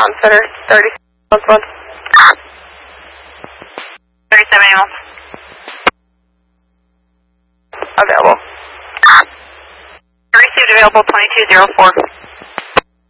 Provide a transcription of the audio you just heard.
Town Center, 37 animals. Available. Received available 2204.